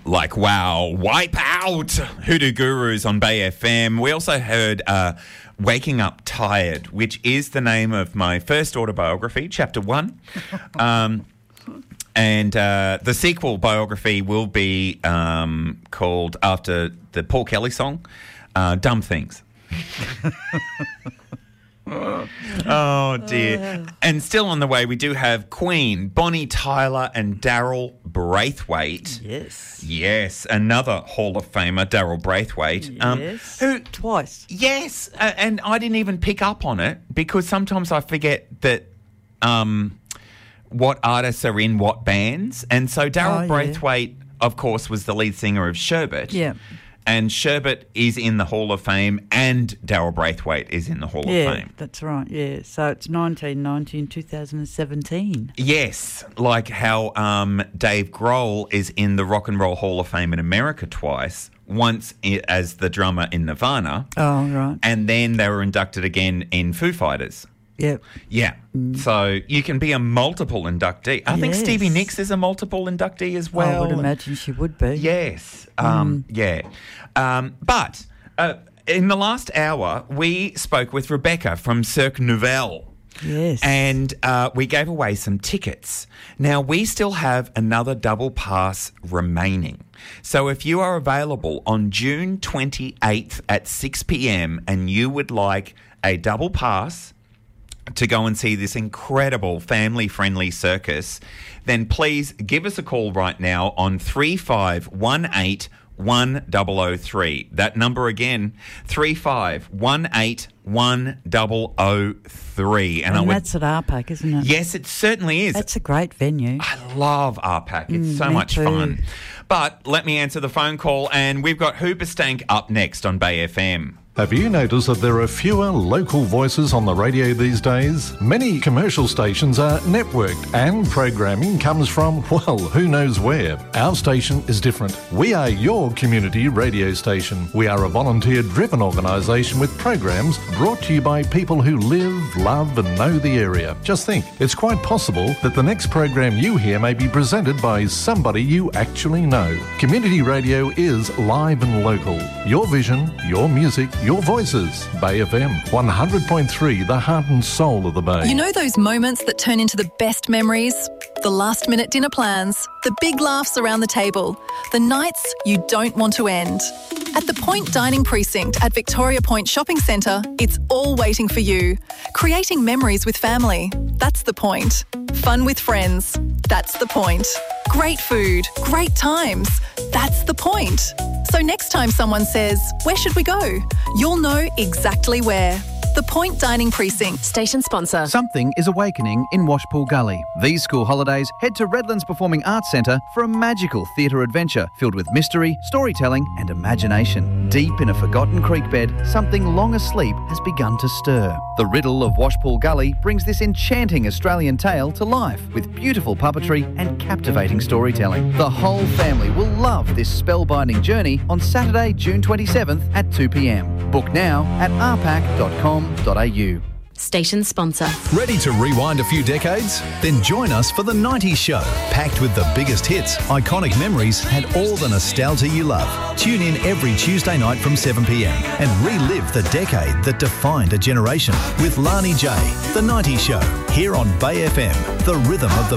Like, wow, wipe out Hoodoo Gurus on Bay FM. We also heard Waking Up Tired, which is the name of my first autobiography, Chapter 1. And the sequel biography will be called, after the Paul Kelly song, Dumb Things. Oh, dear. And still on the way, we do have Queen, Bonnie Tyler and Daryl Braithwaite. Yes. Yes, another Hall of Famer, Daryl Braithwaite. Yes. Who Twice. Yes, and I didn't even pick up on it because sometimes I forget that what artists are in what bands. And so Daryl Braithwaite, of course, was the lead singer of Sherbet. Yeah. And Sherbet is in the Hall of Fame and Daryl Braithwaite is in the Hall of Fame. Yeah, that's right, yeah. So it's 1990 and 2017. Yes, like how Dave Grohl is in the Rock and Roll Hall of Fame in America twice, once as the drummer in Nirvana. Oh, right. And then they were inducted again in Foo Fighters. Yep. Yeah. So you can be a multiple inductee. I think Stevie Nicks is a multiple inductee as well. I would imagine she would be. Yes. Yeah. But in the last hour, we spoke with Rebecca from Cirque Nouvelle. Yes. And we gave away some tickets. Now, we still have another double pass remaining. So if you are available on June 28th at 6 p.m. and you would like a double pass to go and see this incredible family-friendly circus, then please give us a call right now on 3518 1003. That number again, 3518 1003. And that's at RPAC, isn't it? Yes, it certainly is. That's a great venue. I love RPAC. It's so much fun. But let me answer the phone call, and we've got Hoobastank up next on Bay FM. Have you noticed that there are fewer local voices on the radio these days? Many commercial stations are networked and programming comes from, well, who knows where. Our station is different. We are your community radio station. We are a volunteer-driven organisation with programs brought to you by people who live, love and know the area. Just think, it's quite possible that the next program you hear may be presented by somebody you actually know. Community radio is live and local. Your vision, your music, your voices. Bay FM 100.3, the heart and soul of the Bay. You know those moments that turn into the best memories? The last-minute dinner plans, the big laughs around the table, the nights you don't want to end. At the Point Dining Precinct at Victoria Point Shopping Centre, it's all waiting for you. Creating memories with family, that's the point. Fun with friends, that's the point. Great food, great times, that's the point. So next time someone says, "Where should we go?" you'll know exactly where. The Point Dining Precinct. Station sponsor. Something is awakening in Washpool Gully. These school holidays, head to Redlands Performing Arts Centre for a magical theatre adventure filled with mystery, storytelling and imagination. Deep in a forgotten creek bed, something long asleep has begun to stir. The riddle of Washpool Gully brings this enchanting Australian tale to life with beautiful puppetry and captivating storytelling. The whole family will love this spellbinding journey on Saturday, June 27th at 2 p.m. Book now at rpac.com.au. Station sponsor. Ready to rewind a few decades? Then join us for The 90s Show, packed with the biggest hits, iconic memories and all the nostalgia you love. Tune in every Tuesday night from 7 p.m. and relive the decade that defined a generation with Lani J. The 90s Show, here on Bay FM, the rhythm of the